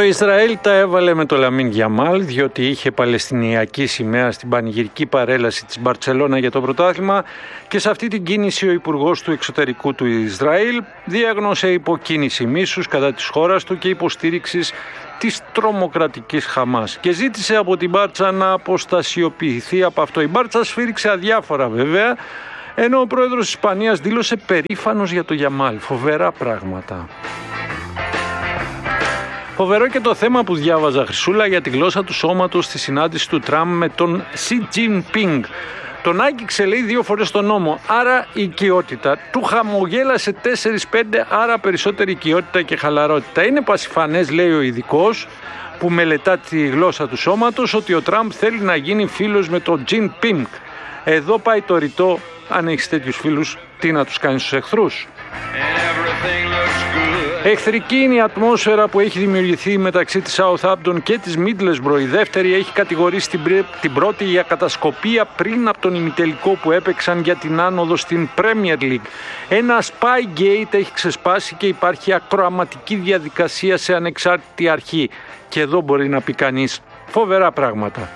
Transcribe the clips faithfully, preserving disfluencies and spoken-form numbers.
Ισραήλ τα έβαλε με το Λαμίν Γιαμάλ, διότι είχε παλαιστινιακή σημαία στην πανηγυρική παρέλαση της Μπαρτσελώνα για το πρωτάθλημα, και σε αυτή την κίνηση ο υπουργός του εξωτερικού του Ισραήλ διέγνωσε υποκίνηση μίσους κατά της χώρας του και υποστήριξης της τρομοκρατικής Χαμάς και ζήτησε από την Μπάρτσα να αποστασιοποιηθεί από αυτό. Η Μπάρτσα σφύριξε αδιάφορα βέβαια, ενώ ο πρόεδρος της Ισπανίας δήλωσε περήφανος για το Γιαμάλ. Φοβερά πράγματα. Φοβερό και το θέμα που διάβαζα, Χρυσούλα, για τη γλώσσα του σώματος στη συνάντηση του Τραμπ με τον Σι Τζινπίνγκ. Τον άγγιξε, λέει, δύο φορές τον νόμο, άρα η οικειότητα. Του χαμογέλασε τέσσερις πέντε, άρα περισσότερη οικειότητα και χαλαρότητα. Είναι πασιφανές, λέει ο ειδικός που μελετά τη γλώσσα του σώματος, ότι ο Τραμπ θέλει να γίνει φίλος με τον Τζινπίνγκ. Εδώ πάει το ρητό, αν έχεις τέτοιους φίλους, τι να τους κάνεις στους εχθρούς. Εχθρική είναι η ατμόσφαιρα που έχει δημιουργηθεί μεταξύ της Southampton και της Middlesbrough. Η δεύτερη έχει κατηγορήσει την πρώτη για κατασκοπία πριν από τον ημιτελικό που έπαιξαν για την άνοδο στην Premier League. Ένα Spygate έχει ξεσπάσει και υπάρχει ακροαματική διαδικασία σε ανεξάρτητη αρχή. Και εδώ μπορεί να πει κανείς φοβερά πράγματα.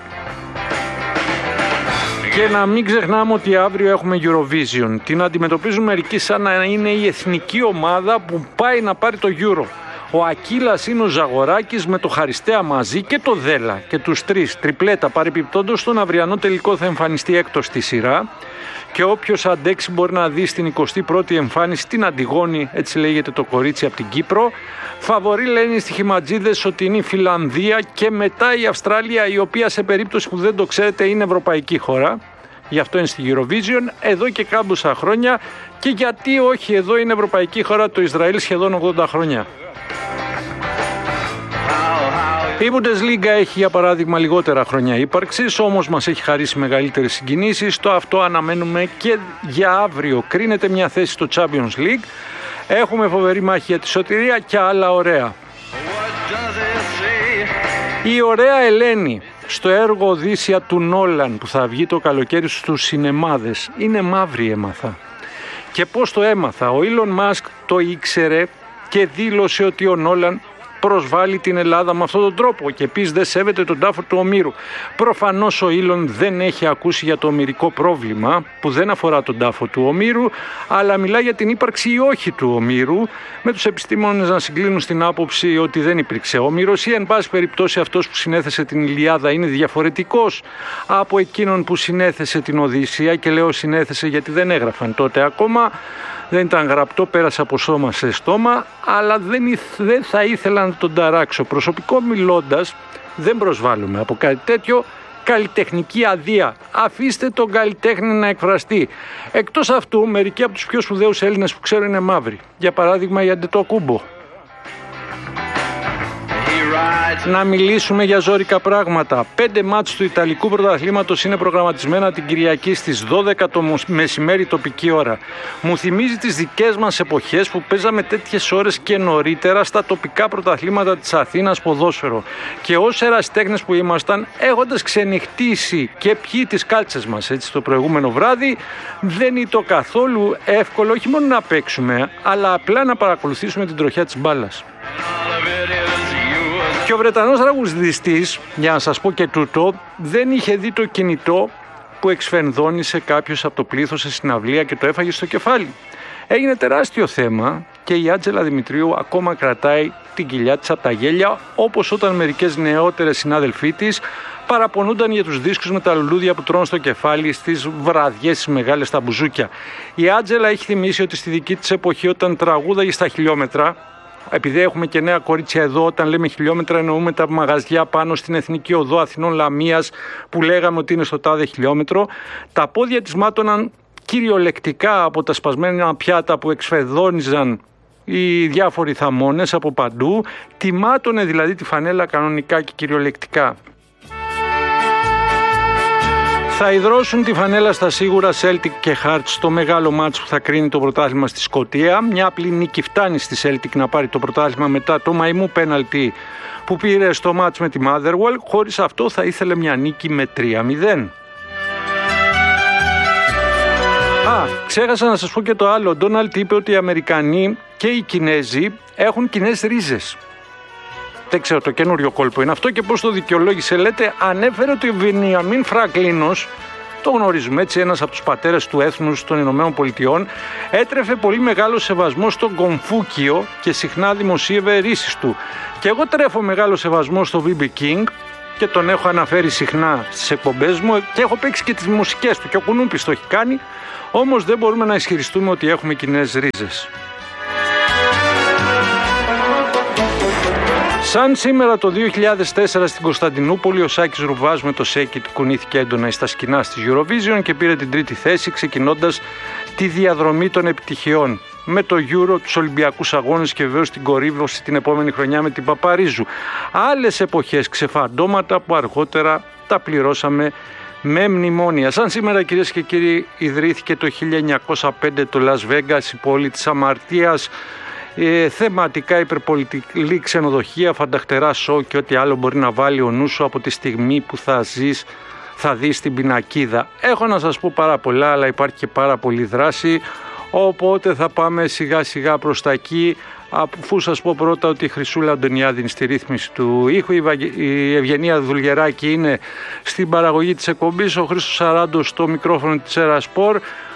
Και να μην ξεχνάμε ότι αύριο έχουμε Eurovision. Την αντιμετωπίζουν μερικοί σαν να είναι η εθνική ομάδα που πάει να πάρει το Euro. Ο Ακύλας είναι ο Ζαγοράκης με το Χαριστέα μαζί και το Δέλα και τους τρεις τριπλέτα. Παρεπιπτόντως στον αυριανό τελικό θα εμφανιστεί έκτος στη σειρά. Και όποιος αντέξει μπορεί να δει στην εικοστή πρώτη εμφάνιση την Αντιγόνη, έτσι λέγεται το κορίτσι από την Κύπρο. Φαβορί λένε οι στοιχηματζίδες ότι είναι η Φιλανδία και μετά η Αυστραλία, η οποία σε περίπτωση που δεν το ξέρετε είναι ευρωπαϊκή χώρα. Γι' αυτό είναι στη Eurovision εδώ και κάμποσα χρόνια. Και γιατί όχι, εδώ είναι ευρωπαϊκή χώρα το Ισραήλ σχεδόν ογδόντα χρόνια. Η Bundesliga έχει για παράδειγμα λιγότερα χρόνια ύπαρξης, όμως μας έχει χαρίσει μεγαλύτερες συγκινήσεις. Το αυτό αναμένουμε και για αύριο. Κρίνεται μια θέση στο Champions League. Έχουμε φοβερή μάχη για τη σωτηρία και άλλα ωραία. Η ωραία Ελένη στο έργο Οδύσσια του Νόλαν που θα βγει το καλοκαίρι στους σινεμάδες είναι μαύρη, έμαθα. Και πώς το έμαθα? Ο Elon Musk το ήξερε και δήλωσε ότι ο Νόλαν προσβάλλει την Ελλάδα με αυτόν τον τρόπο και επίσης δεν σέβεται τον τάφο του Ομήρου. Προφανώς ο Ήλον δεν έχει ακούσει για το ομηρικό πρόβλημα που δεν αφορά τον τάφο του Ομήρου, αλλά μιλά για την ύπαρξη ή όχι του Ομήρου, με τους επιστήμονες να συγκλίνουν στην άποψη ότι δεν υπήρξε Όμηρος ή εν πάση περιπτώσει αυτός που συνέθεσε την Ηλιάδα είναι διαφορετικός από εκείνον που συνέθεσε την Οδύσσεια, και λέω συνέθεσε γιατί δεν έγραφαν τότε ακόμα. Δεν ήταν γραπτό, πέρασε από σώμα σε στόμα, αλλά δεν, δεν θα ήθελα να τον ταράξω. Προσωπικό μιλώντας, δεν προσβάλλουμε από κάτι τέτοιο. Καλλιτεχνική αδεία. Αφήστε τον καλλιτέχνη να εκφραστεί. Εκτός αυτού, μερικοί από τους πιο σπουδαίους Έλληνες που ξέρω είναι μαύροι. Για παράδειγμα, η Αντετοκούμπο. Να μιλήσουμε για ζόρικα πράγματα. Πέντε μάτς του Ιταλικού Πρωταθλήματος είναι προγραμματισμένα την Κυριακή στις δώδεκα το μεσημέρι τοπική ώρα. Μου θυμίζει τις δικές μας εποχές που παίζαμε τέτοιες ώρες και νωρίτερα στα τοπικά πρωταθλήματα της Αθήνας ποδόσφαιρο. Και ως ερασιτέχνες που ήμασταν, έχοντας ξενυχτήσει και πιει τις κάλτσες μας έτσι το προηγούμενο βράδυ, δεν ήταν καθόλου εύκολο όχι μόνο να παίξουμε, αλλά απλά να παρακολουθήσουμε την τροχιά της μπάλας. Και ο Βρετανός τραγουδιστής, για να σας πω και τούτο, δεν είχε δει το κινητό που εξφενδώνησε κάποιος από το πλήθος σε συναυλία και το έφαγε στο κεφάλι. Έγινε τεράστιο θέμα και η Άντζελα Δημητρίου ακόμα κρατάει την κοιλιά της από τα γέλια, όπως όταν μερικές νεότερες συνάδελφοί της παραπονούνταν για τους δίσκους με τα λουλούδια που τρώνε στο κεφάλι στις βραδιές στις μεγάλες τα μπουζούκια. Η Άντζελα έχει θυμίσει ότι στη δική της εποχή, όταν τραγούδαγε στα χιλιόμετρα, επειδή έχουμε και νέα κορίτσια εδώ, όταν λέμε χιλιόμετρα εννοούμε τα μαγαζιά πάνω στην Εθνική Οδό Αθηνών Λαμίας που λέγαμε ότι είναι στο τάδε χιλιόμετρο, τα πόδια της μάτωναν κυριολεκτικά από τα σπασμένα πιάτα που εξφεδόνιζαν οι διάφοροι θαμώνες από παντού, τη μάτωνε δηλαδή τη φανέλα κανονικά και κυριολεκτικά. Θα ιδρώσουν τη φανέλα στα σίγουρα Celtic και Hearts στο μεγάλο μάτς που θα κρίνει το πρωτάθλημα στη Σκωτία. Μια απλή νίκη φτάνει στη Celtic να πάρει το πρωτάθλημα μετά το μαϊμού πέναλτι που πήρε στο μάτς με τη Motherwell. Χωρίς αυτό θα ήθελε μια νίκη με τρία μηδέν. Α, ξέχασα να σας πω και το άλλο. Ο Ντόναλντ είπε ότι οι Αμερικανοί και οι Κινέζοι έχουν κοινές ρίζες. Δεν ξέρω, το καινούριο κόλπο είναι αυτό και πώς το δικαιολόγησε. Λέτε, ανέφερε ότι ο Βενιαμίν Φραγκλίνος, το γνωρίζουμε έτσι, ένας από τους πατέρες του έθνους των Ηνωμένων Πολιτειών, έτρεφε πολύ μεγάλο σεβασμό στον Κομφούκιο και συχνά δημοσίευε ρίσεις του. Και εγώ τρέφω μεγάλο σεβασμό στο βι μπι King και τον έχω αναφέρει συχνά στις εκπομπές μου και έχω παίξει και τις μουσικές του και ο Κουνούπης το έχει κάνει, όμως δεν μπορούμε να ισχυριστούμε ότι έχουμε κοινές ρίζες. Σαν σήμερα το δύο χιλιάδες τέσσερα στην Κωνσταντινούπολη, ο Σάκης Ρουβάς με το Shake It κουνήθηκε έντονα στα σκηνά της Eurovision και πήρε την τρίτη θέση, ξεκινώντας τη διαδρομή των επιτυχιών με το Euro, τους Ολυμπιακούς Αγώνες και βεβαίως την κορύφωση την επόμενη χρονιά με την Παπαρίζου. Άλλες εποχές, ξεφαντώματα που αργότερα τα πληρώσαμε με μνημόνια. Σαν σήμερα, κυρίες και κύριοι, ιδρύθηκε το χίλια εννιακόσια πέντε το Las Vegas, η πόλη της αμαρτίας. Ε, θεματικά υπερπολιτική ξενοδοχεία, φανταχτερά σοου και ό,τι άλλο μπορεί να βάλει ο νου σου από τη στιγμή που θα ζεις, θα δεις την πινακίδα. Έχω να σας πω πάρα πολλά, αλλά υπάρχει και πάρα πολλή δράση, οπότε θα πάμε σιγά σιγά προς τα εκεί, αφού σας πω πρώτα ότι η Χρυσούλα Αντωνιάδη είναι στη ρύθμιση του ήχου, η Ευγενία Δουλγεράκη είναι στην παραγωγή της εκπομπής, ο Χρήστος Σαράντος στο μικρόφωνο της Ερασπορ.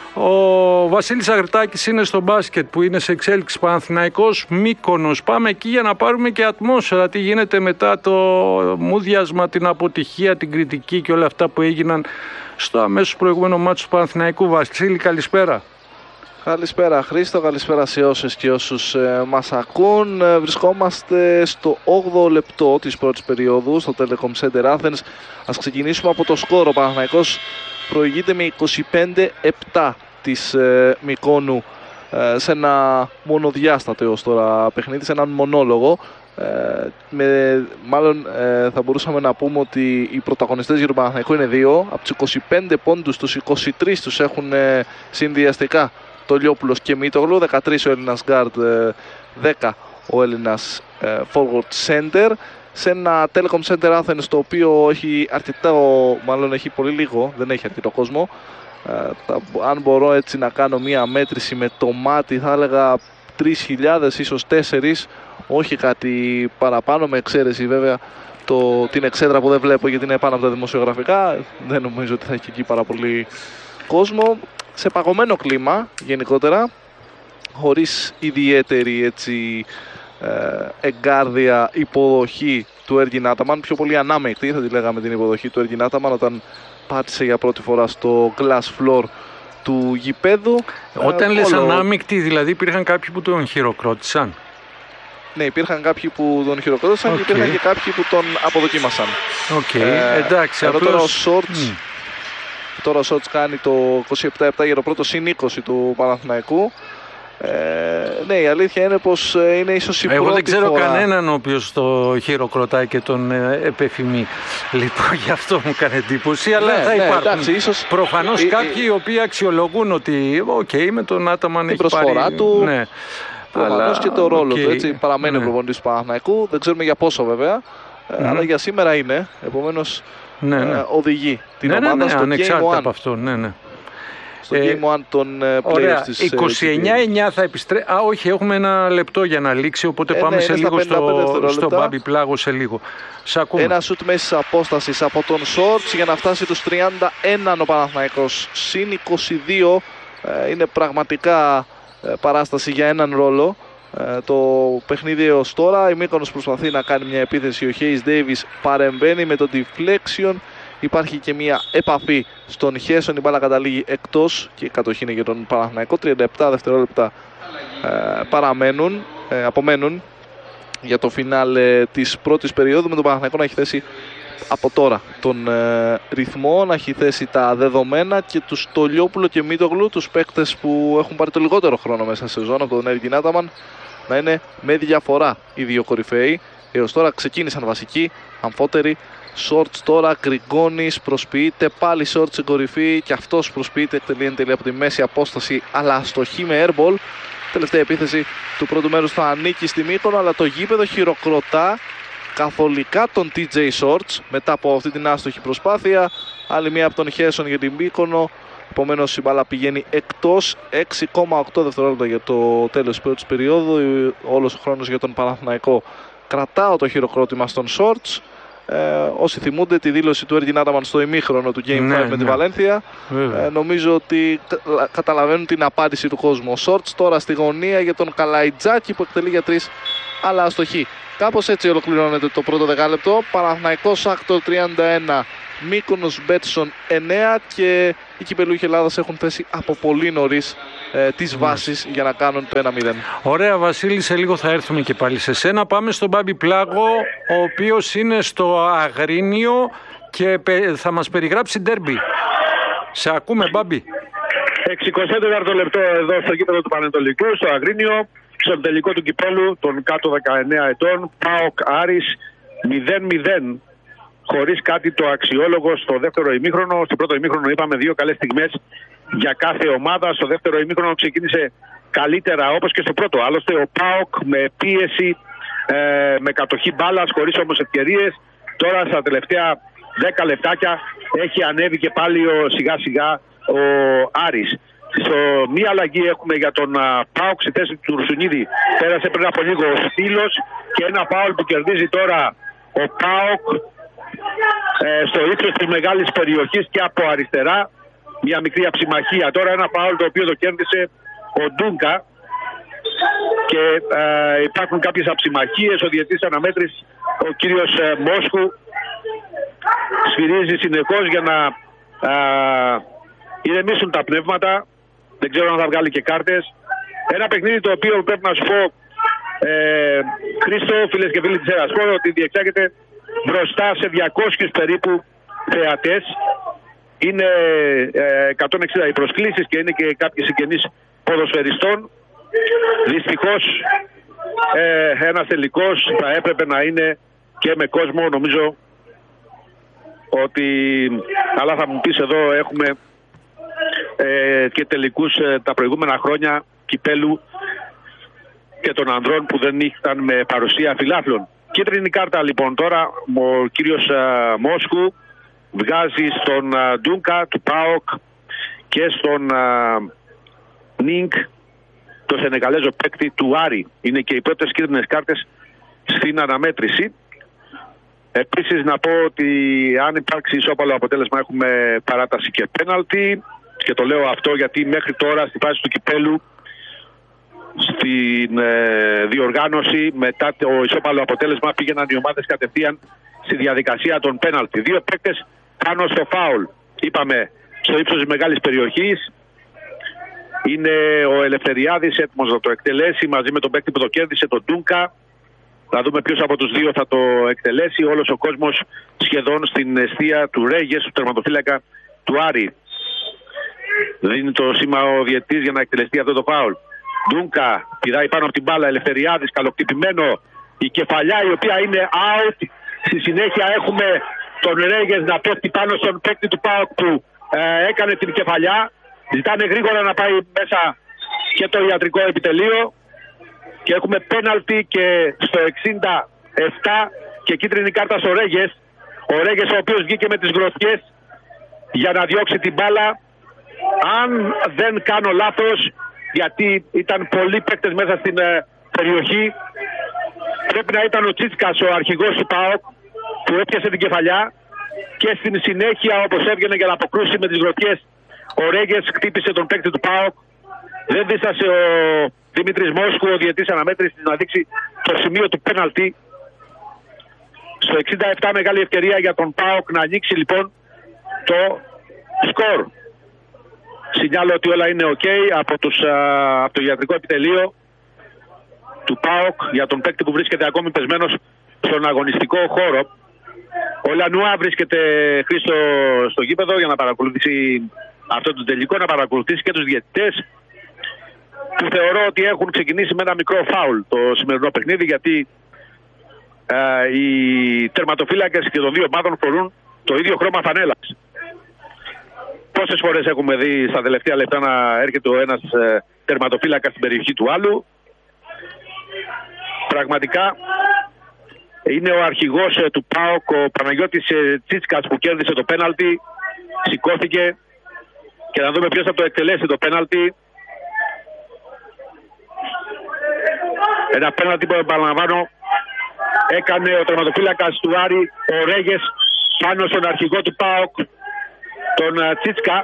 Ο Βασίλης Αγριτάκης είναι στο μπάσκετ που είναι σε εξέλιξη, Παναθηναϊκός Μύκονος. Πάμε εκεί για να πάρουμε και ατμόσφαιρα. Τι γίνεται μετά το μούδιασμα, την αποτυχία, την κριτική και όλα αυτά που έγιναν στο αμέσως προηγούμενο μάτσο του Παναθηναϊκού. Βασίλη, καλησπέρα. Καλησπέρα Χρήστο, καλησπέρα σε όσες και όσους ε, μας ακούν. Ε, βρισκόμαστε στο όγδοο λεπτό της πρώτης περίοδου στο Telecom Center Athens. Ας ξεκινήσουμε από το σκορ. Ο Παναθηναϊκός προηγείται με είκοσι πέντε επτά της ε, Μυκόνου ε, σε ένα μονοδιάστατο έως τώρα παιχνίδι, σε έναν μονόλογο. Ε, με, μάλλον ε, θα μπορούσαμε να πούμε ότι οι πρωταγωνιστές για τον Παναθηναϊκό είναι δύο. Από τους είκοσι πέντε πόντους, τους είκοσι τρεις τους έχουν ε, συνδυαστικά το Λιόπουλος και Μήτογλου, δεκατρείς ο Έλληνας guard, δέκα ο Έλληνας ε, forward center. Σε ένα Telecom Center Athens το οποίο έχει αρκετά, μάλλον έχει πολύ λίγο, δεν έχει αρκετό κόσμο. Ε, θα, αν μπορώ έτσι να κάνω μία μέτρηση με το μάτι, θα έλεγα τρεις χιλιάδες, ίσως τέσσερις, όχι κάτι παραπάνω, με εξαίρεση βέβαια το, την εξέδρα που δεν βλέπω γιατί είναι πάνω από τα δημοσιογραφικά. Δεν νομίζω ότι θα έχει εκεί πάρα πολύ κόσμο. Σε παγωμένο κλίμα γενικότερα, χωρίς ιδιαίτερη έτσι ε, εγκάρδια υποδοχή του Έργιν Άταμαν, πιο πολύ ανάμεκτη θα τη λέγαμε την υποδοχή του Έργιν Άταμαν όταν πάτησε για πρώτη φορά στο glass floor του γηπέδου. Όταν ε, λες όλο... ανάμεκτη, δηλαδή υπήρχαν κάποιοι που τον χειροκρότησαν. Ναι, υπήρχαν κάποιοι που τον χειροκρότησαν okay. και υπήρχαν και κάποιοι που τον αποδοκίμασαν. Okay. Ε, εντάξει, εδώ απλώς... τώρα ο Shorts, mm. τώρα ο Shorts κάνει το είκοσι επτά επτά για το πρώτο συν είκοσι του Παναθηναϊκού. Ε, ναι, η αλήθεια είναι πως είναι ίσως η Εγώ πρώτη δεν ξέρω φορά... κανέναν ο οποίος το χειροκροτάει και τον ε, επεφημεί. Λοιπόν, γι' αυτό μου κάνει εντύπωση, αλλά ναι, θα ναι, υπάρχουν εντάξει, ίσως... προφανώς η, κάποιοι οι οποίοι αξιολογούν ότι οκ, okay, με τον Άταμαν έχει προσφορά πάρει... του, ναι. προφανώς αλλά... και το ρόλο okay. του, έτσι, παραμένει ναι. προπονητής του Παναθηναϊκού, δεν ξέρουμε για πόσο βέβαια, mm-hmm. αλλά για σήμερα είναι, επομένως ναι, ναι. Ε, οδηγεί την ναι, ομάδα ναι, ναι, στο ανεξάρτητα από αυτό, ναι, ναι. Στο ε, Game One των uh, players της είκοσι εννιά εννιά θα επιστρέψει. Α, όχι, έχουμε ένα λεπτό για να λήξει, οπότε ε, πάμε ναι, σε λίγο στο, στο Μπάμπι Πλάγο σε λίγο. Σε ακούμε. Ένα σουτ μέσης απόστασης από τον Shorts για να φτάσει τους τριάντα ένα ο Παναθηναϊκός. Συν είκοσι δύο ε, είναι πραγματικά ε, παράσταση για έναν ρόλο. Ε, το παιχνίδι έως τώρα, η Μύκονος προσπαθεί να κάνει μια επίθεση, ο Hayes Davis παρεμβαίνει με το deflection. Υπάρχει και μια επαφή στον Χέσον, η μπάλα καταλήγει εκτός και η κατοχή είναι για τον Παναθηναϊκό. τριάντα επτά δευτερόλεπτα ε, παραμένουν, ε, απομένουν για το φινάλε της πρώτης περίοδου, με τον Παναθηναϊκό να έχει θέσει από τώρα τον ε, ρυθμό, να έχει θέσει τα δεδομένα και τους Στολιόπουλο και Μήτογλου, τους παίκτες που έχουν πάρει το λιγότερο χρόνο μέσα σε σεζόν από τον Έργιν Άταμαν, να είναι με διαφορά οι δύο κορυφαίοι. Έως τώρα ξεκίνησαν βασικοί, αμφότεροι. Shorts τώρα, Γκριγκόνης προσποιείται, πάλι Shorts στην κορυφή και αυτός προσποιείται, εκτελεί εν τέλει από τη μέση απόσταση αλλά αστοχή με airball. Τελευταία επίθεση του πρώτου μέρους θα ανήκει στη Μύκονο, αλλά το γήπεδο χειροκροτά καθολικά τον τι τζέι Shorts μετά από αυτή την άστοχη προσπάθεια. Άλλη μία από τον Χέσον για την Μύκονο, επομένως η μπάλα πηγαίνει εκτός. Έξι κόμμα οκτώ δευτερόλεπτα για το τέλος της πρώτης περίοδου, όλος ο χρόνος για τον Παναθηναϊκό κρατάω το χειροκρότημα στον Shorts. Ε, όσοι θυμούνται τη δήλωση του Έργιν Άταμαν στο ημίχρονο του Game ναι, πέντε με ναι. τη Βαλένθια, ε, νομίζω ότι καταλαβαίνουν την απάντηση του κόσμου. Ο Shorts τώρα στη γωνία για τον Καλαϊτζάκη που εκτελεί για τρεις, αλλά αστοχή. Κάπως έτσι ολοκληρώνεται το πρώτο δεκάλεπτο. Παναθηναϊκός Άκτορ τριάντα ένα, Μύκονος Μπέτσον εννέα και οι κυπελούχοι Ελλάδας έχουν θέσει από πολύ νωρίς ε, τις βάσεις για να κάνουν το ένα μηδέν. Ωραία Βασίλη, σε λίγο θα έρθουμε και πάλι σε σένα. Πάμε στον Μπάμπη Πλάγο, ο οποίος είναι στο Αγρίνιο και θα μας περιγράψει ντέρμπι. Σε ακούμε Μπάμπη. εικοστή τέταρτη λεπτό εδώ στο γήπεδο του Πανετολικού, στο Αγρίνιο, στον τελικό του κυπέλου των κάτω δεκαεννέα ετών, ΠΑΟΚ Άρης μηδέν μηδέν. Χωρίς κάτι το αξιόλογο στο δεύτερο ημίχρονο. Στο πρώτο ημίχρονο είπαμε δύο καλές στιγμές για κάθε ομάδα. Στο δεύτερο ημίχρονο ξεκίνησε καλύτερα όπως και στο πρώτο. Άλλωστε ο ΠΑΟΚ με πίεση, ε, με κατοχή μπάλας, χωρίς όμως ευκαιρίες. Τώρα στα τελευταία δέκα λεπτάκια έχει ανέβει και πάλι ο, σιγά σιγά ο Άρης. Στο μία αλλαγή έχουμε για τον ΠΑΟΚ στη θέση του Ρουσουνίδη. Πέρασε πριν από λίγο ο Στήλος και ένα φάουλ που κερδίζει τώρα ο ΠΑΟΚ ε, στο ύψος της μεγάλης περιοχής και από αριστερά. Μια μικρή αψημαχία τώρα, ένα φάουλ το οποίο το κέρδισε ο Ντούγκα και ε, υπάρχουν κάποιες αψημαχίες. Ο διαιτητής αναμέτρησης, ο κύριος ε, Μόσχου, σφυρίζει συνεχώς για να ε, ηρεμήσουν τα πνεύματα. Δεν ξέρω αν θα βγάλει και κάρτες. Ένα παιχνίδι το οποίο πρέπει να σου πω, ε, Χρήστο, φίλες και φίλοι της Ερασπόρ, ότι διεξάγεται μπροστά σε διακόσιους περίπου θεατές. Είναι ε, εκατόν εξήντα οι προσκλήσεις και είναι και κάποιοι συγγενείς ποδοσφαιριστών. Δυστυχώς ε, ένας τελικός θα έπρεπε να είναι και με κόσμο. Νομίζω ότι, αλλά θα μου πεις, εδώ έχουμε ε, και τελικούς ε, τα προηγούμενα χρόνια κυπέλου και των ανδρών που δεν είχαν με παρουσία φιλάθλων. Κίτρινη κάρτα λοιπόν τώρα ο κύριος α, Μόσχου βγάζει στον α, Ντούγκα του ΠΑΟΚ και στον α, Νίνκ, το Σενεγαλέζο παίκτη του Άρη. Είναι και οι πρώτες κίτρινες κάρτες στην αναμέτρηση. Επίσης να πω ότι αν υπάρξει ισόπαλο αποτέλεσμα έχουμε παράταση και πέναλτι, και το λέω αυτό γιατί μέχρι τώρα στη φάση του κυπέλου στην ε, διοργάνωση μετά το ισόπαλο αποτέλεσμα πήγαιναν οι ομάδες κατευθείαν στη διαδικασία των πέναλτι. Δύο παίκτες πάνω στο φάουλ. Είπαμε στο ύψος της μεγάλης περιοχής. Είναι ο Ελευθεριάδης έτοιμος να το εκτελέσει μαζί με τον παίκτη που το κέρδισε, τον Ντούγκα. Θα δούμε ποιος από τους δύο θα το εκτελέσει. Όλος ο κόσμος σχεδόν στην εστία του Ρέγες, του τερματοφύλακα του Άρη. Δίνει το σήμα ο διαιτητής για να εκτελεστεί αυτό το φάουλ. Ντούγκα πηδάει πάνω από την μπάλα, Ελευθεριάδης καλοκτυπημένο, η κεφαλιά η οποία είναι out. Στη συνέχεια έχουμε τον Ρέγες να πέφτει πάνω στον παίκτη του ΠΑΟΚ που ε, έκανε την κεφαλιά. Ζητάνε γρήγορα να πάει μέσα και το ιατρικό επιτελείο και έχουμε πέναλτι και στο εξήντα επτά και κίτρινη κάρτα στο Ρέγες. Ο Ρέγες ο οποίος βγήκε με τις γροθιές για να διώξει την μπάλα. Αν δεν κάνω λάθος, γιατί ήταν πολλοί παίκτες μέσα στην ε, περιοχή, πρέπει να ήταν ο Τσίτσκας ο αρχηγός του ΠΑΟΚ που έπιασε την κεφαλιά και στην συνέχεια, όπως έβγαινε για να αποκρούσει με τις γροθιές, ο Ρέγες χτύπησε τον παίκτη του ΠΑΟΚ. Δεν δίστασε ο Δημήτρης Μόσχου, ο διαιτής αναμέτρησης, να δείξει το σημείο του πέναλτι. Στο εξήντα επτά μεγάλη ευκαιρία για τον ΠΑΟΚ να ανοίξει λοιπόν το σκορ. Σινιάλο ότι όλα είναι ok από, τους, α, από το ιατρικό επιτελείο του ΠΑΟΚ για τον παίκτη που βρίσκεται ακόμη πεσμένος στον αγωνιστικό χώρο. Ο Λανουά βρίσκεται, Χρήστο, στο γήπεδο για να παρακολουθήσει αυτό το τελικό, να παρακολουθήσει και τους διαιτητές που θεωρώ ότι έχουν ξεκινήσει με ένα μικρό φάουλ το σημερινό παιχνίδι, γιατί α, οι τερματοφύλακες και των δύο ομάδων φορούν το ίδιο χρώμα φανέλας. Πόσες φορές έχουμε δει στα τελευταία λεπτά να έρχεται ο ένας ε, τερματοφύλακας στην περιοχή του άλλου. Πραγματικά είναι ο αρχηγός ε, του ΠΑΟΚ, ο Παναγιώτης ε, Τσίτσκας, που κέρδισε το πέναλτι. Σηκώθηκε και να δούμε ποιος θα το εκτελέσει το πέναλτι. Ένα πέναλτι που, επαναλαμβάνω, έκανε ο τερματοφύλακας του Άρη, ο Ρέγες, πάνω στον αρχηγό του ΠΑΟΚ, τον Τσίτσκα.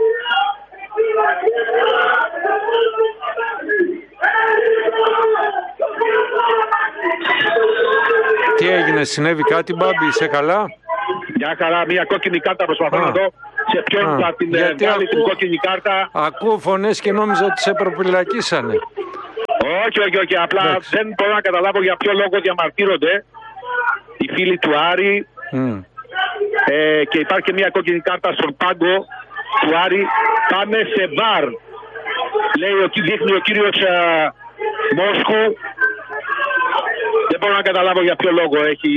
Τι έγινε, συνέβη κάτι, Μπάμπη, είσαι καλά? Μια χαρά, μια κόκκινη κάρτα, προσπαθώ Α. να δω σε ποιον Α. θα την Γιατί βγάλει ακού- την κόκκινη κάρτα. Ακούω φωνές και νόμιζα ότι σε προπυλακίσανε. Όχι, όχι, όχι, απλά Εντάξει. δεν μπορώ να καταλάβω για ποιο λόγο διαμαρτύρονται οι φίλοι του Άρη. Mm. Ε, και υπάρχει και μια κόκκινη κάρτα στον πάγκο του Άρη. Πάμε σε βαρ, λέει ο, δείχνει ο κύριος α, Μόσχου. Δεν μπορώ να καταλάβω για ποιο λόγο έχει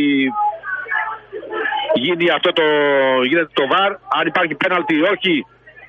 γίνει αυτό το, γίνεται το βαρ. Αν υπάρχει πέναλτι ή όχι.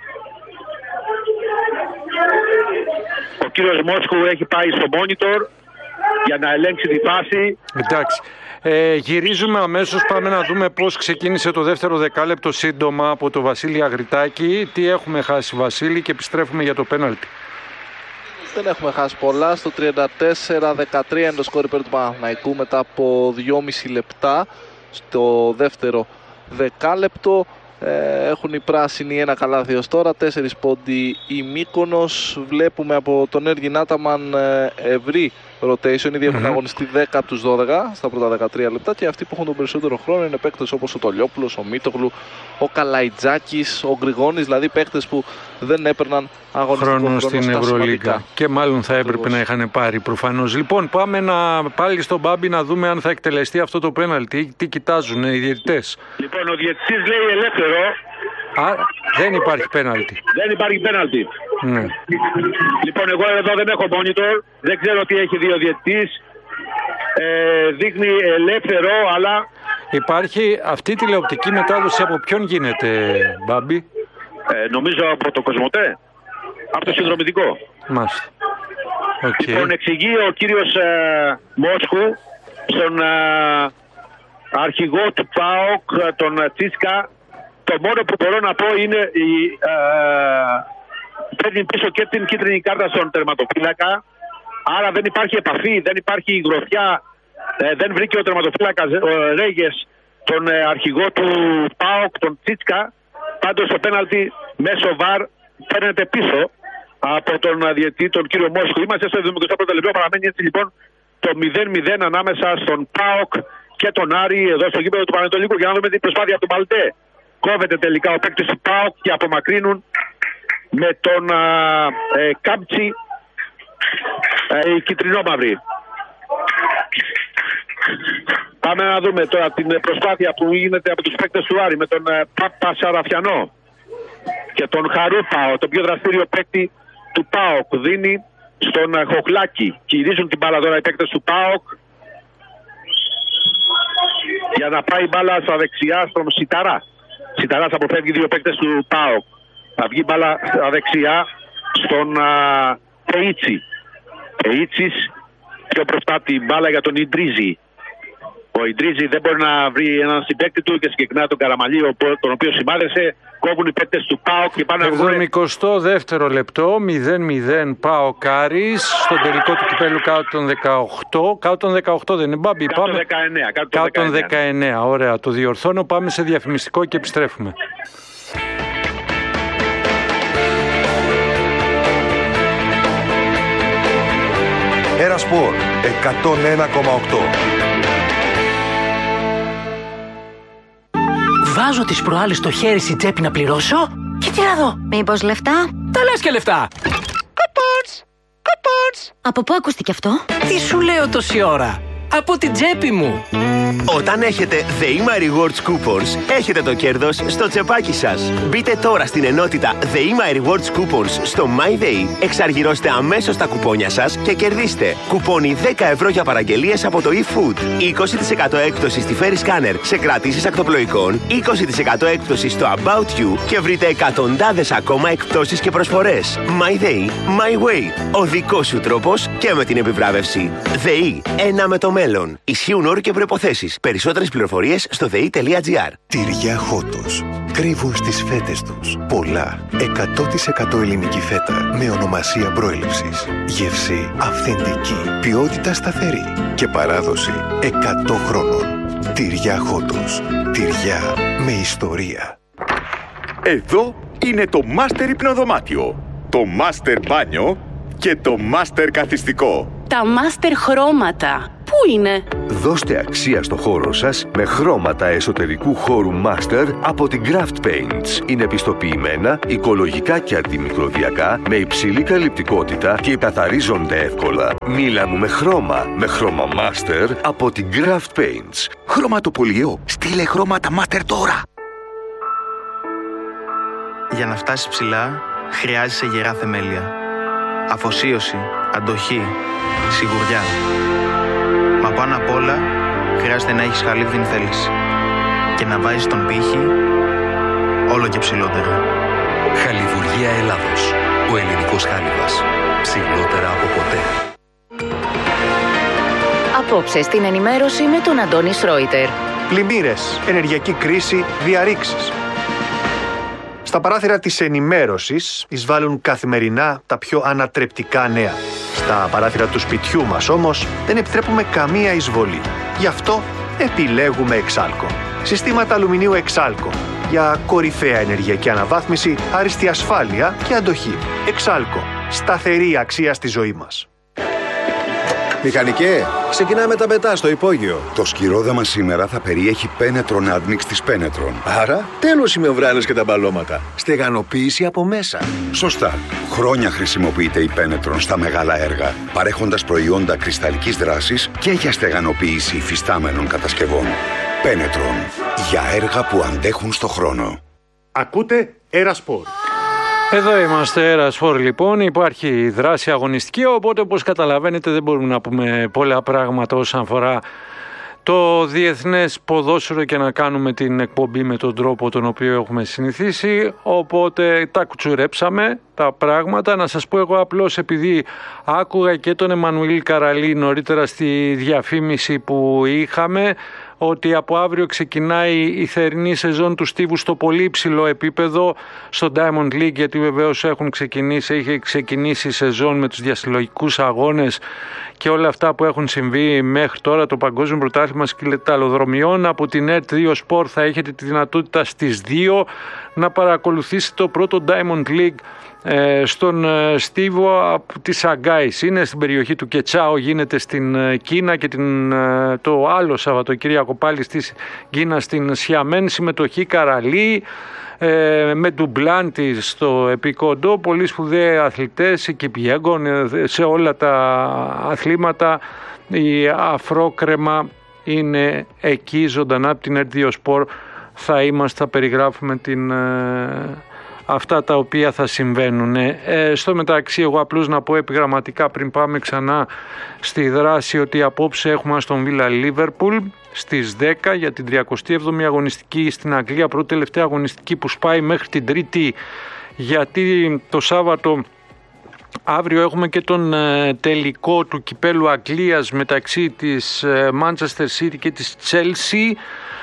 Ο κύριος Μόσχου έχει πάει στο monitor για να ελέγξει τη φάση. Εντάξει. Ε, γυρίζουμε αμέσως, πάμε να δούμε πώς ξεκίνησε το δεύτερο δεκάλεπτο σύντομα από το Βασίλη Αγριτάκη. Τι έχουμε χάσει, Βασίλη, και επιστρέφουμε για το πέναλτι. Δεν έχουμε χάσει πολλά. Στο τριάντα τέσσερα δεκατρία είναι το σκόρ υπέρ του Παναθηναϊκού μετά από δυόμιση λεπτά στο δεύτερο δεκάλεπτο. Ε, έχουν οι πράσινοι ένα καλάθι ως τώρα, τέσσερις πόντι η Μύκονος. Βλέπουμε από τον Έργη Άταμαν ε, ευρύ rotation, ήδη έχουν Mm-hmm. αγωνιστεί δέκα από τους δώδεκα στα πρώτα δεκατρία λεπτά και αυτοί που έχουν τον περισσότερο χρόνο είναι παίκτες όπως ο Τολιόπουλος, ο Μίτογλου, ο Καλαϊτζάκης, ο Γκριγόνης, δηλαδή παίκτες που δεν έπαιρναν αγωνιστικό Χρόνο χρόνο στην στα Ευρωλίγκα. σημαντικά. Και μάλλον θα έπρεπε Ακριβώς. να είχαν πάρει προφανώς. Λοιπόν, πάμε να, πάλι στον Μπάμπη να δούμε αν θα εκτελεστεί αυτό το πέναλτι. Τι, τι κοιτάζουν οι διαιτητές. Λοιπόν, ο διαιτητής λέει ελεύθερο. Α, δεν υπάρχει πέναλτι. Δεν υπάρχει πέναλτι. Ναι. Λοιπόν, εγώ εδώ δεν έχω monitor. Δεν ξέρω τι έχει δει ο διαιτητής. Ε, δείχνει ελεύθερο, αλλά Υπάρχει αυτή η τηλεοπτική μετάδοση από ποιον γίνεται, Μπάμπη? ε, νομίζω από το Κοσμοτέ. Από το συνδρομητικό. Μάλιστα. Οκ. Λοιπόν, εξηγεί ο κύριος ε, Μόσχου στον ε, αρχηγό του ΠΑΟΚ, τον ε, Τσίσκα. Το μόνο που μπορώ να πω είναι η, ε, παίρνει πίσω και την κίτρινη κάρτα στον τερματοφύλακα. Άρα δεν υπάρχει επαφή, δεν υπάρχει γροθιά. Ε, δεν βρήκε ο τερματοφύλακας ο Ρέγες τον ε, αρχηγό του ΠΑΟΚ, τον Τσίτσκα. Πάντως το πέναλτι μέσω βαρ παίρνεται πίσω από τον ε, διαιτητή, τον κύριο Μόσχου. Είμαστε στο εβδομήντα πρώτο λεπτό, παραμένει έτσι λοιπόν το μηδέν μηδέν ανάμεσα στον ΠΑΟΚ και τον Άρη εδώ στο γήπεδο του Πανετολικού. Για να δούμε την προσπάθεια του Μαλτέ. Κόβεται τελικά ο παίκτης του ΠΑΟΚ και απομακρύνουν με τον α, ε, Κάμπτσι ε, η κυτρινόμαυρη. Πάμε να δούμε τώρα την προσπάθεια που γίνεται από τους παίκτες του Άρη με τον ε, Πάπα Σαραφιανό και τον Χαρούπα, τον πιο δραστήριο παίκτη του ΠΑΟΚ. Δίνει στον ε, Χοχλάκη. Κυρίζουν την μπάλα τώρα οι παίκτες του ΠΑΟΚ για να πάει μπάλα στα δεξιά στον Σιταρά. Σιταράς αποφεύγει δύο παίκτες του ΠΑΟΚ. Θα βγει μπάλα στα δεξιά στον Πεΐτσι. Πεΐτσις πιο μπροστά την μπάλα για τον Ιντρίζη. Ο Ιντρίζη δεν μπορεί να βρει έναν συμπαίκτη του και συγκεκριμένα τον Καραμαλή, τον οποίο σημάδεσε. Κόβουν οι παίκτες του ΠΑΟΚ και πάνε να βγουν. εβδομηκοστό δεύτερο λεπτό, μηδέν μηδέν ΠΑΟΚ Άρης, στον τελικό του κυπέλου κάτω των δεκαοκτώ. Κάτω των δεκαοκτώ δεν είναι, Μπάμπη? Κάτω των δεκαεννέα. Κάτω των δεκαεννέα, ωραία, το διορθώνω. Πάμε σε διαφημιστικό και επιστρέφουμε. Ένα Σπορ εκατόν ένα κόμμα οκτώ. Βάζω τις προάλλες το χέρι στην τσέπη να πληρώσω και τι να δω. Μήπως λεφτά? Τα λες και λεφτά. Κουπόνς, κουπόνς. Από πού ακούστηκε αυτό? Τι σου λέω τόση ώρα? Από την τσέπη μου. Όταν έχετε ΔΕΗΜΑ Rewards Coupons, έχετε το κέρδος στο τσεπάκι σας. Μπείτε τώρα στην ενότητα ΔΕΗΜΑ Rewards Coupons στο MyDay, εξαργυρώστε αμέσως τα κουπόνια σας και κερδίστε κουπόνι δέκα ευρώ για παραγγελίες από το eFood, είκοσι τοις εκατό έκπτωση στη Ferry Scanner σε κρατήσεις ακτοπλοϊκών, είκοσι τοις εκατό έκπτωση στο About You και βρείτε εκατοντάδες ακόμα εκπτώσεις και προσφορές. MyDay, My Way, ο δικός σου τρόπος και με την επιβράβευση. ΔΕΗ, ένα με το μέλλον. Ισχύουν όροι και προϋποθέσεις. Περισσότερες πληροφορίες στο δε ι τελεία τζι άρ. Τυριά Χότος. κρύβουν στις φέτες τους πολλά εκατό τοις εκατό ελληνική φέτα με ονομασία προέλευσης. Γεύση αυθεντική, ποιότητα σταθερή και παράδοση εκατό χρόνων. Τυριά Χόντος. Τυριά με ιστορία. Εδώ είναι το Master Υπνοδωμάτιο, το Master Μπάνιο και το Master Καθιστικό. Τα Master Χρώματα. Πού είναι? Δώστε αξία στο χώρο σας με χρώματα εσωτερικού χώρου Master από την Craft Paints. Είναι πιστοποιημένα, οικολογικά και αντιμικροβιακά, με υψηλή καλυπτικότητα και καθαρίζονται εύκολα. Μίλα μου με χρώμα, με χρώμα Master από την Craft Paints. Χρωματοπολιό, στείλε χρώματα Master τώρα. Για να φτάσεις ψηλά, χρειάζεσαι γερά θεμέλια. Αφοσίωση, αντοχή, σιγουριά. Μα πάνω απ' όλα, χρειάζεται να έχεις χαλίβδιν θέληση και να βάζεις τον πύχη όλο και ψηλότερα. Χαλιβουργία Ελλάδος. Ο ελληνικός χάλιβας. Ψηλότερα από ποτέ. Απόψε στην ενημέρωση με τον Αντώνη Σρόιτερ. Πλημμύρες, ενεργειακή κρίση, διαρρήξεις. Στα παράθυρα της ενημέρωσης εισβάλλουν καθημερινά τα πιο ανατρεπτικά νέα. Στα παράθυρα του σπιτιού μας όμως δεν επιτρέπουμε καμία εισβολή. Γι' αυτό επιλέγουμε Εξάλκο. Συστήματα αλουμινίου Εξάλκο για κορυφαία ενεργειακή αναβάθμιση, άριστη ασφάλεια και αντοχή. Εξάλκο. Σταθερή αξία στη ζωή μας. Μηχανικέ, ξεκινάμε τα πετά στο υπόγειο. Το σκυρόδεμα σήμερα θα περιέχει Πένετρον Admix της Πένετρον. Άρα, τέλος οι μεμβράνες και τα μπαλώματα. Στεγανοποίηση από μέσα. Σωστά. Χρόνια χρησιμοποιείται η Πένετρον στα μεγάλα έργα, παρέχοντας προϊόντα κρυσταλλικής δράσης και για στεγανοποίηση υφιστάμενων κατασκευών. Πένετρον. Για έργα που αντέχουν στο χρόνο. Ακούτε Ερασπορ. Εδώ είμαστε, Ερασπορ λοιπόν, υπάρχει δράση αγωνιστική, οπότε όπως καταλαβαίνετε δεν μπορούμε να πούμε πολλά πράγματα όσον αφορά το διεθνές ποδόσφαιρο και να κάνουμε την εκπομπή με τον τρόπο τον οποίο έχουμε συνηθίσει, οπότε τα κουτσουρέψαμε τα πράγματα. Να σας πω εγώ απλώς, επειδή άκουγα και τον Εμμανουήλ Καραλή νωρίτερα στη διαφήμιση που είχαμε, ότι από αύριο ξεκινάει η θερινή σεζόν του Στίβου στο πολύ υψηλό επίπεδο στο Diamond League, γιατί βεβαίως έχουν ξεκινήσει, έχει ξεκινήσει η σεζόν με τους διασυλλογικούς αγώνες και όλα αυτά που έχουν συμβεί μέχρι τώρα, το Παγκόσμιο Πρωτάθλημα Σκυλεταλλοδρομιών. Από την ΕΡΤ δύο Sport θα έχετε τη δυνατότητα στις δύο να παρακολουθήσετε το πρώτο Diamond League ε, στον ε, Στίβο από τη Σαγκάης. Είναι στην περιοχή του Κετσάο, γίνεται στην ε, Κίνα, και την, ε, το άλλο Σαββατοκύριακο πάλι στη Κίνα στην Σιαμέν, συμμετοχή Καραλή, ε, με ντουμπλάντι στο επικοντό, πολύ σπουδαίοι αθλητές, Κιπιέγκον, σε όλα τα αθλήματα. Η Αφρόκρεμα είναι εκεί ζωντανά από την ΕΡΤ δύο Sport. Θα είμαστε, θα περιγράφουμε την, ε, αυτά τα οποία θα συμβαίνουν. Ε, στο μεταξύ, εγώ απλώς να πω επιγραμματικά πριν πάμε ξανά στη δράση, ότι απόψε έχουμε Αστον Βίλα Λίβερπουλ στις δέκα για την τριακοστή έβδομη αγωνιστική στην Αγγλία, πρώτη τελευταία αγωνιστική που σπάει μέχρι την Τρίτη, γιατί το Σάββατο αύριο έχουμε και τον ε, τελικό του κυπέλου Αγγλίας μεταξύ της ε, Manchester City και της Chelsea.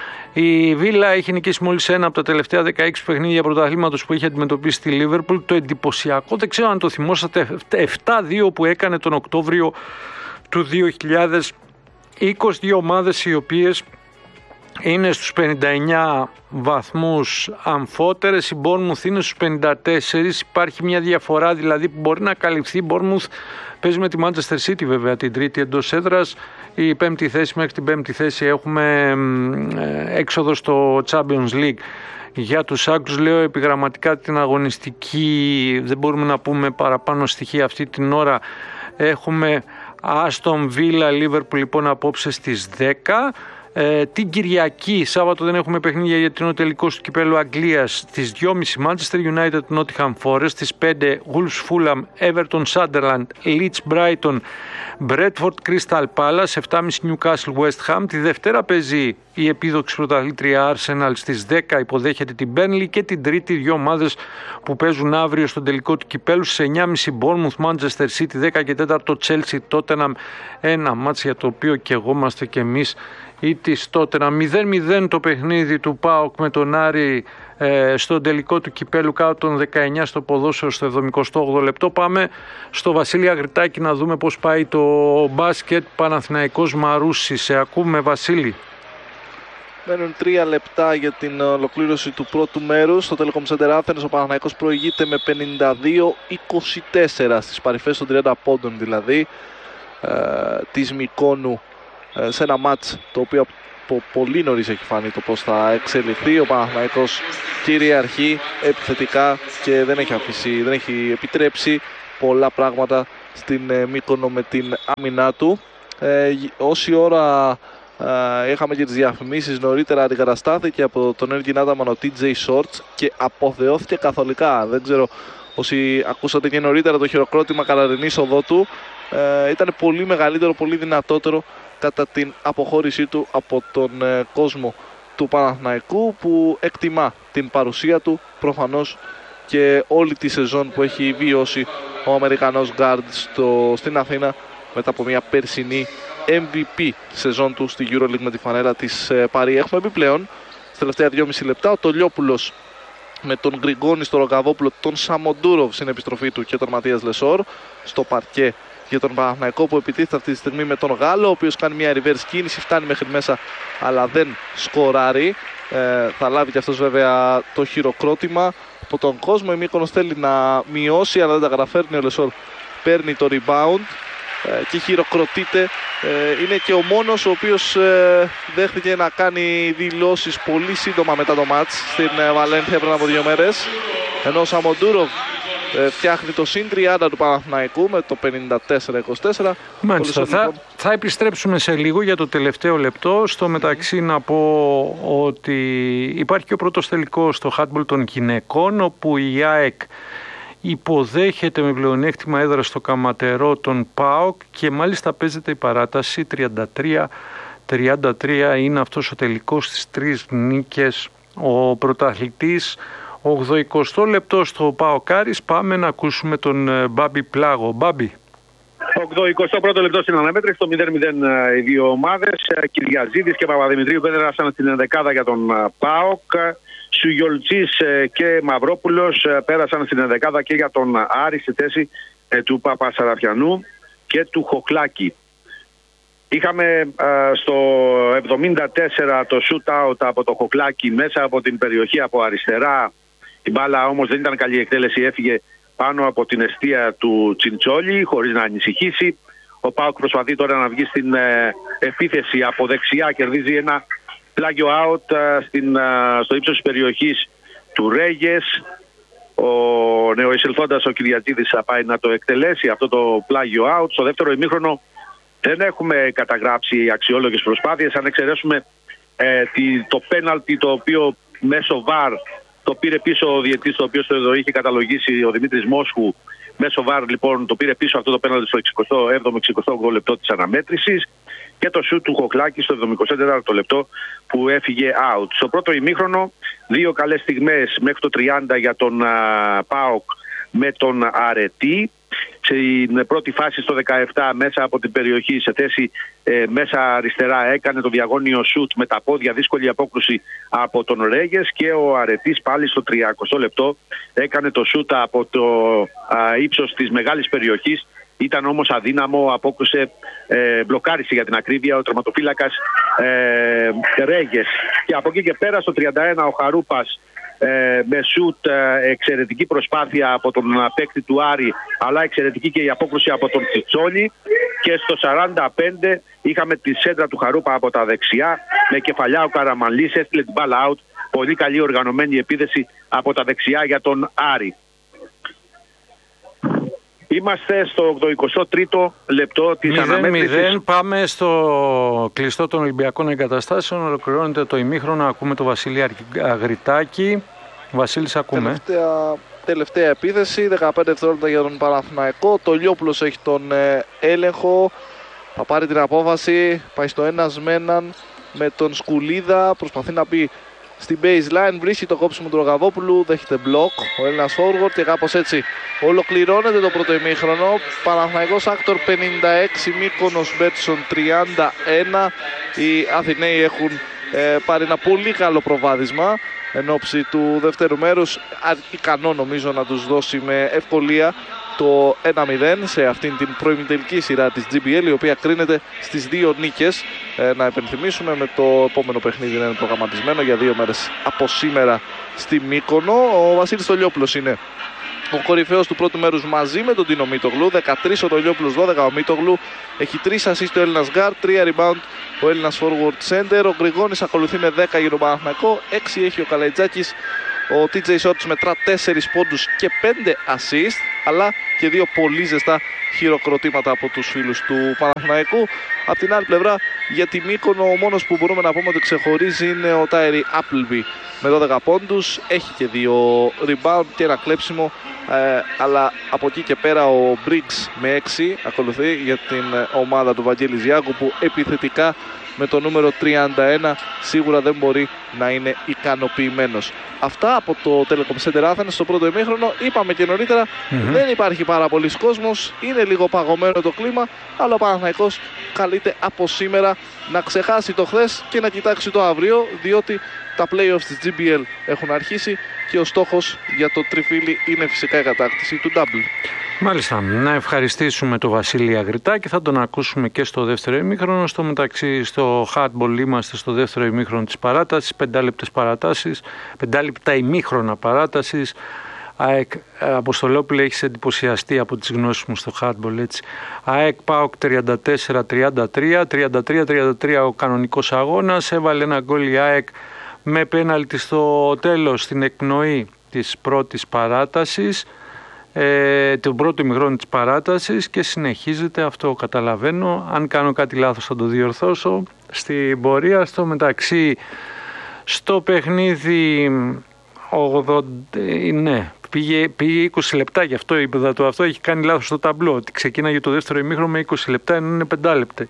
Η Βίλα έχει νικήσει μόλις ένα από τα τελευταία δεκαέξι παιχνίδια πρωταθλήματος που είχε αντιμετωπίσει τη Λίβερπουλ. Το εντυπωσιακό, δεν ξέρω αν το θυμόσατε, επτά δύο που έκανε τον Οκτώβριο του δύο χιλιάδες είκοσι, δύο ομάδες οι οποίες είναι στους πενήντα εννιά βαθμούς αμφότερες. Η Bournemouth είναι στους πενήντα τέσσερα. Υπάρχει μια διαφορά δηλαδή που μπορεί να καλυφθεί. Η Bournemouth παίζει με τη Manchester City βέβαια την τρίτη εντός έδρας. Η πέμπτη θέση, μέχρι την πέμπτη θέση έχουμε έξοδο στο Champions League. Για τους Άγγλους λέω επιγραμματικά την αγωνιστική, δεν μπορούμε να πούμε παραπάνω στοιχεία αυτή την ώρα. Έχουμε Aston Villa Liverpool λοιπόν απόψε στις δέκα. Ε, την Κυριακή, Σάββατο δεν έχουμε παιχνίδια γιατί είναι ο τελικός του κυπέλου Αγγλίας. Στις δυόμιση Manchester United Nottingham Forest, στις πέντε Wolves Fulham, Everton Sunderland, Leeds Brighton, Bradford Crystal Palace, επτά και μισή Newcastle West Ham. Τη Δευτέρα παίζει η επίδοξη πρωταθλήτρια Arsenal, στις δέκα υποδέχεται την Burnley, και την Τρίτη δύο ομάδες που παίζουν αύριο στον τελικό του κυπέλου στις εννιά και μισή Bournemouth Manchester City, δέκα και τέσσερα Chelsea Tottenham, ένα μάτς για το οποίο και εγώ είμαστε και εμείς ή της Τότεναμ. μηδέν μηδέν το παιχνίδι του ΠΑΟΚ με τον Άρη ε, στον τελικό του κυπέλου κάτω των δεκαεννιά στο ποδόσφαιρο στο εβδομηκοστό όγδοο λεπτό. Πάμε στο Βασίλη Αγριτάκη να δούμε πώς πάει το μπάσκετ. Παναθηναϊκός Μαρούσης. Σε ακούμε, Βασίλη. Μένουν τρία λεπτά για την ολοκλήρωση του πρώτου μέρους. Στο Telecom Center Athens ο Παναθηναϊκός προηγείται με πενήντα δύο είκοσι τέσσερα στις παρυφές των τριάντα πόντων δηλαδή ε, της Μικόνου, ε, σε ένα μάτς το οποίο από πολύ νωρίς έχει φανεί το πώς θα εξελιχθεί. Ο Παναθηναϊκός κυριαρχεί επιθετικά και δεν έχει αφήσει, δεν έχει επιτρέψει πολλά πράγματα στην ε, Μύκονο με την άμυνά του. Ε, όση ώρα Uh, είχαμε και τις διαφημίσεις νωρίτερα, αντικαταστάθηκε από τον Έργη Νάταμαν ο τι τζέι Shorts και αποθεώθηκε καθολικά. Δεν ξέρω όσοι ακούσατε και νωρίτερα το χειροκρότημα κατά την είσοδό του. Uh, ήταν πολύ μεγαλύτερο, πολύ δυνατότερο κατά την αποχώρησή του από τον uh, κόσμο του Παναθηναϊκού, που εκτιμά την παρουσία του προφανώς και όλη τη σεζόν που έχει βιώσει ο Αμερικανός Guard στο, στην Αθήνα μετά από μια περσινή εμ βι πι σεζόν του στη EuroLeague με τη φανέλα της ε, Παρί. Έχουμε επιπλέον στα τελευταία δυόμιση λεπτά ο Τολιόπουλος με τον Γκριγκόνη στο Ρογκαβόπουλο, τον Σαμοντούροβ στην επιστροφή του και τον Ματίας Λεσόρ στο παρκέ για τον Παναθηναϊκό, που επιτίθεται αυτή τη στιγμή με τον Γάλλο, ο οποίος κάνει μια reverse κίνηση, φτάνει μέχρι μέσα αλλά δεν σκοράρει. Ε, θα λάβει και αυτός βέβαια το χειροκρότημα από τον κόσμο. Η Μύκονος θέλει να μειώσει αλλά δεν τα καταφέρνει. Ο Λεσόρ παίρνει το rebound και χειροκροτείται. Είναι και ο μόνος ο οποίος δέχτηκε να κάνει δηλώσεις πολύ σύντομα μετά το μάτς στην Βαλένθια πριν από δύο μέρες, ενώ ο Σαμοντούροβ φτιάχνει το συν τριάντα του Παναθηναϊκού με το πενήντα τέσσερα είκοσι τέσσερα. Μάλιστα, θα, θα επιστρέψουμε σε λίγο για το τελευταίο λεπτό. Στο μεταξύ να πω ότι υπάρχει και ο πρώτος τελικός στο handball των γυναικών, όπου η ΑΕΚ υποδέχεται με πλεονέκτημα έδρα στο Καματερό τον ΠΑΟΚ και μάλιστα παίζεται η παράταση τριάντα τρία τριάντα τρία. Είναι αυτός ο τελικός στις τρεις νίκες. Ο πρωταθλητής ογδοηκοστό λεπτό στο ΠΑΟΚ Άρης. Πάμε να ακούσουμε τον Μπάμπη Πλάγο. Μπάμπη. ογδοηκοστό πρώτο λεπτό στην αναμέτρηση, το μηδέν μηδέν οι δύο ομάδες. Κυριαζίδης και Παπαδημητρίου πέδρασαν στην ενδεκάδα για τον ΠΑΟΚ. Σουγιολτσής και Μαυρόπουλος πέρασαν στην ενδεκάδα και για τον Άρη στη θέση του Παπασαραφιανού και του Χοκλάκη. Είχαμε στο εβδομήντα τέσσερα το shoot-out από το Χοκλάκη μέσα από την περιοχή από αριστερά. Η μπάλα όμως δεν ήταν καλή εκτέλεση, έφυγε πάνω από την εστία του Τσιντσόλη χωρίς να ανησυχήσει. Ο ΠΑΟΚ προσπαθεί τώρα να βγει στην επίθεση από δεξιά, κερδίζει ένα πλάγιο out στην, στο ύψος της περιοχής του Ρέγες. Ο νεοεισελθόντας ο Κυριατζίδης θα πάει να το εκτελέσει αυτό το πλάγιο out. Στο δεύτερο ημίχρονο δεν έχουμε καταγράψει αξιόλογες προσπάθειες, αν εξαιρέσουμε ε, τη, το πέναλτι το οποίο μέσω βαρ το πήρε πίσω ο διαιτητής, το οποίο το είχε καταλογίσει ο Δημήτρης Μόσχου. Μέσω βαρ λοιπόν το πήρε πίσω αυτό το πέναλτι στο εξηκοστό έβδομο εξηκοστό όγδοο λεπτό της αναμέτρησης. Και το σουτ του Χοκλάκη στο εβδομηκοστό τέταρτο λεπτό που έφυγε out. Στο πρώτο ημίχρονο, δύο καλές στιγμές μέχρι το τριάντα για τον α, ΠΑΟΚ με τον Αρετή. Στην πρώτη φάση στο δεκαεπτά μέσα από την περιοχή σε θέση ε, μέσα αριστερά έκανε το διαγώνιο σουτ με τα πόδια, δύσκολη απόκρουση από τον Ρέγες, και ο Αρετής πάλι στο τριακοστό λεπτό έκανε το σουτ από το α, ύψος της μεγάλης περιοχής. Ήταν όμως αδύναμο, απόκρουσε, ε, μπλοκάρισε για την ακρίβεια ο τερματοφύλακας ε, Ρέγες. Και από εκεί και πέρα στο τριάντα ένα ο Χαρούπας ε, με σουτ, ε, εξαιρετική προσπάθεια από τον παίκτη του Άρη, αλλά εξαιρετική και η απόκρουση από τον Τσιτσόλη. Και στο σαράντα πέντε είχαμε τη σέντρα του Χαρούπα από τα δεξιά, με κεφαλιά ο Καραμανλής έστειλε την μπάλα out. Πολύ καλή οργανωμένη επίδεση από τα δεξιά για τον Άρη. Είμαστε στο ογδοηκοστό τρίτο λεπτό της αναμέτρησης. μηδέν μηδέν. Πάμε στο κλειστό των Ολυμπιακών Εγκαταστάσεων. Ολοκληρώνεται το ημίχρονο. Ακούμε το Βασίλη Αγριτάκη. Βασίλης, ακούμε. Τελευταία, τελευταία επίθεση. δεκαπέντε δευτερόλεπτα για τον Παναθηναϊκό. Το Λιόπουλος έχει τον ε, έλεγχο. Θα πάρει την απόφαση. Πάει στο ένας με έναν με τον Σκουλίδα. Προσπαθεί να μπει στην baseline, βρίσκει το κόψιμο του Ρογαβόπουλου, δέχεται μπλοκ ο Έλληνας forward και κάπως έτσι ολοκληρώνεται το πρώτο ημίχρονο. Παναθηναϊκός Άκτορ πενήντα έξι, Μύκονος Μπέτσον τριάντα ένα. Οι Αθηναίοι έχουν ε, πάρει ένα πολύ καλό προβάδισμα εν ώψη του δεύτερου μέρους, ικανό νομίζω να τους δώσει με ευκολία το ένα μηδέν σε αυτήν την προημιτελική σειρά της τζι μπι ελ, η οποία κρίνεται στις δύο νίκες. Ε, να υπενθυμίσουμε, με το επόμενο παιχνίδι είναι προγραμματισμένο για δύο μέρες από σήμερα στη Μύκονο. Ο Βασίλης Τολιόπουλος είναι ο κορυφαίος του πρώτου μέρους μαζί με τον Τίνο Μίτογλου. δεκατρείς ο Τολιόπουλος, δώδεκα ο Μίτογλου. Έχει τρεις assist ο Έλληνας guard, τρία rebound ο Έλληνας forward center. Ο Γρηγόνης ακολουθεί με δέκα για τον Παναθηναϊκό, έξι έχει ο Καλαϊτζάκης. Ο τι τζέι Shorts μετρά τέσσερις πόντους και πέντε assist, αλλά και δύο πολύ ζεστά χειροκροτήματα από τους φίλους του Παναθηναϊκού. Απ' την άλλη πλευρά, για τη Μύκονο, ο μόνος που μπορούμε να πούμε ότι ξεχωρίζει είναι ο Τάιρι Appleby με δώδεκα πόντους. Έχει και δύο rebound και ένα κλέψιμο, ε, αλλά από εκεί και πέρα ο Briggs με έξι ακολουθεί για την ομάδα του Βαγγέλη Ζιάγκου, που επιθετικά με το νούμερο τριάντα ένα σίγουρα δεν μπορεί να είναι ικανοποιημένος. Αυτά από το Telecom Center Athens στο πρώτο ημίχρονο. Είπαμε και νωρίτερα, mm-hmm. δεν υπάρχει πάρα πολλής κόσμος, είναι λίγο παγωμένο το κλίμα, αλλά ο Παναθηναϊκός καλείται από σήμερα να ξεχάσει το χθες και να κοιτάξει το αύριο, διότι τα playoffs της τζι μπι ελ έχουν αρχίσει και ο στόχος για το τριφύλι είναι φυσικά η κατάκτηση του double. Μάλιστα, να ευχαριστήσουμε τον Βασίλη Αγριτά και θα τον ακούσουμε και στο δεύτερο ημίχρονο. Στο μεταξύ, στο hardball είμαστε στο δεύτερο ημίχρονο της παράτασης, πεντάλεπτες παρατάσεις, πεντάλεπτα ημίχρονα παράτασης. ΑΕΚ, Αποστολόπουλε, έχεις εντυπωσιαστεί από τις γνώσεις μου στο hardball, έτσι. ΑΕΚ ΠΑΟΚ τριάντα τέσσερα τριάντα τρία, τριάντα τρία τριάντα τρία ο κανονικός αγώνας. Έβαλε ένα γκολ η ΑΕΚ με πέναλτι στο τέλος, στην εκπνοή της πρώτης παράτασης. Ε, τον πρώτο ημιχρόνο της παράτασης και συνεχίζεται αυτό, καταλαβαίνω. Αν κάνω κάτι λάθος θα το διορθώσω στην πορεία. Στο μεταξύ, στο παιχνίδι ογδόντα, ναι, πήγε, πήγε είκοσι λεπτά, γι' αυτό είπα το αυτό, έχει κάνει λάθος στο ταμπλό, ότι ξεκίναγε το δεύτερο ημίχρονο με είκοσι λεπτά, ενώ είναι πέντε λεπτά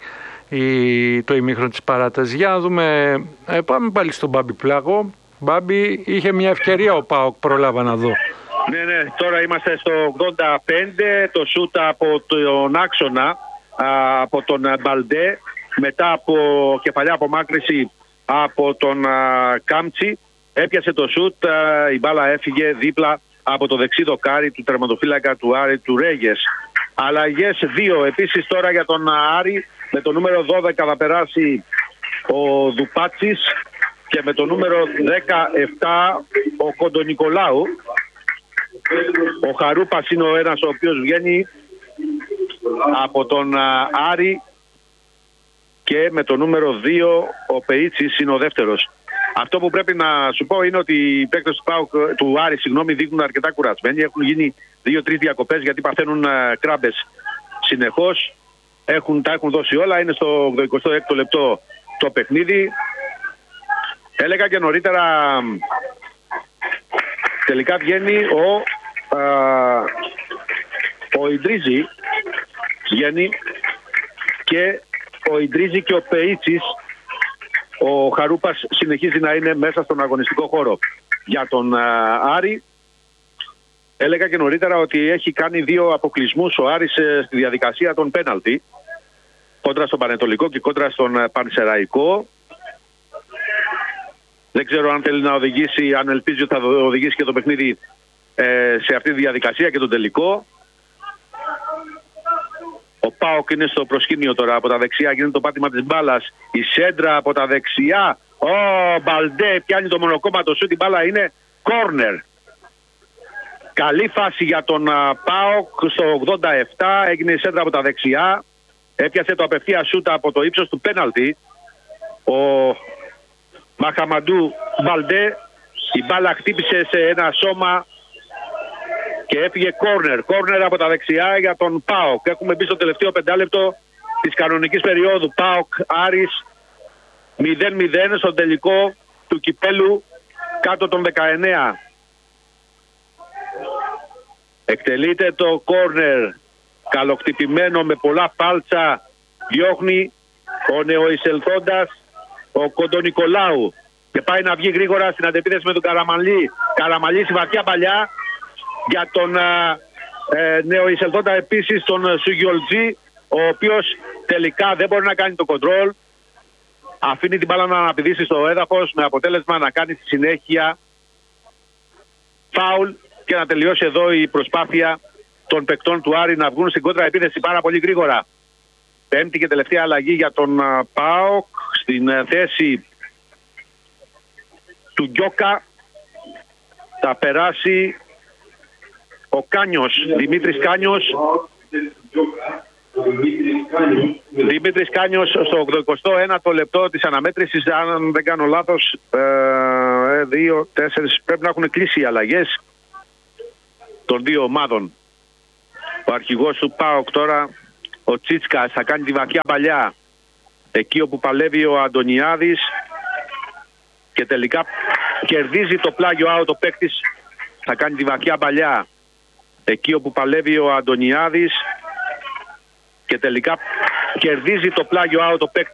η, το ημίχρονο της παράτασης. Για να δούμε, ε, πάμε πάλι στον Μπάμπη Πλάγο. Μπάμπη, είχε μια ευκαιρία ο ΠΑΟΚ, προλάβα να δω. Ναι, ναι, τώρα είμαστε στο ογδόντα πέντε, το σούτ από τον άξονα, από τον Μπαλντέ, μετά από κεφαλιά απομάκρυση από τον Κάμτσι, έπιασε το σούτ, η μπάλα έφυγε δίπλα από το δεξί δοκάρι του τερματοφύλακα του Άρη, του Ρέγες. Αλλαγές δύο επίσης τώρα για τον Άρη, με το νούμερο δώδεκα θα περάσει ο Δουπάτσης και με το νούμερο δεκαεπτά ο Κοντονικολάου. Ο Χαρούπας είναι ο ένας ο οποίος βγαίνει από τον Άρη και με το νούμερο δύο ο Πεΐτσης είναι ο δεύτερος. Αυτό που πρέπει να σου πω είναι ότι οι παίκτες του, ΠΑΟΚ, του Άρη συγγνώμη, δείχνουν αρκετά κουρασμένοι. Έχουν γίνει δύο-τρεις διακοπές γιατί παθαίνουν κράμπες συνεχώς. Έχουν, τα έχουν δώσει όλα. Είναι στο εικοστό έκτο λεπτό το παιχνίδι. Έλεγα και νωρίτερα, τελικά βγαίνει ο, α, ο Ιντρίζη, βγαίνει και ο Ιντρίζη και ο Πεΐτσης. Ο Χαρούπας συνεχίζει να είναι μέσα στον αγωνιστικό χώρο για τον α, Άρη. Έλεγα και νωρίτερα ότι έχει κάνει δύο αποκλεισμούς ο Άρης ε, στη διαδικασία των πέναλτι, κόντρα στον Πανετολικό και κόντρα στον ε, Πανσεραϊκό. Δεν ξέρω αν θέλει να οδηγήσει, αν ελπίζει ότι θα οδηγήσει και το παιχνίδι ε, σε αυτή τη διαδικασία και τον τελικό. Ο ΠΑΟΚ είναι στο προσκήνιο τώρα, από τα δεξιά γίνεται το πάτημα της μπάλας. Η σέντρα από τα δεξιά. Ο Μπαλντέ πιάνει το μονοκόμματο σου, την μπάλα είναι κόρνερ. Καλή φάση για τον ΠΑΟΚ στο ογδόντα επτά, έγινε η σέντρα από τα δεξιά. Έπιασε το απευθεία σούτα από το ύψος του πέναλτι ο Μαχαμαντού Μπαλντέ. Η μπάλα χτύπησε σε ένα σώμα και έφυγε κόρνερ. Κόρνερ από τα δεξιά για τον ΠΑΟΚ. Έχουμε μπει στο τελευταίο πεντάλεπτο της κανονικής περίοδου. ΠΑΟΚ Άρης μηδέν μηδέν στο τελικό του κυπέλου κάτω των δεκαεννέα. Εκτελείται το κόρνερ, καλοκτυπημένο με πολλά πάλτσα, διώχνει ο νεοεισελθόντας ο Κοντονικολάου. και πάει να βγει γρήγορα στην αντεπίθεση με τον Καραμαλή. Καραμαλή στη βαθιά παλιά για τον ε, νεοεισελθόντα επίσης τον Σουγιολτζή, ο οποίος τελικά δεν μπορεί να κάνει το κοντρόλ. Αφήνει την μπάλα να αναπηδήσει στο έδαφος με αποτέλεσμα να κάνει στη συνέχεια φάουλ και να τελειώσει εδώ η προσπάθεια των παικτών του Άρη να βγουν στην κόντρα επίθεση πάρα πολύ γρήγορα. Πέμπτη και τελευταία αλλαγή για τον uh, ΠΑΟΚ στην uh, θέση του Γκιόκα. Θα περάσει ο Κάνιος, Δημήτρης Κάνιος. Δημήτρης Κάνιος στο ογδοηκοστό ένατο λεπτό της αναμέτρησης, αν δεν κάνω λάθος, ε, δύο, τέσσερις, πρέπει να έχουν κλείσει οι αλλαγές των δύο ομάδων. Ο αρχηγός του ΠΑΟΚ τώρα, ο Τσίτσκας, θα κάνει τη βαθιά παλιά εκεί όπου παλεύει ο Αντωνιάδης και τελικά κερδίζει το πλάγιο out ο παίκτης. Θα κάνει τη βαθιά παλιά εκεί όπου παλεύει ο Αντωνιάδης και τελικά κερδίζει το πλάγιο out ο παίκτης.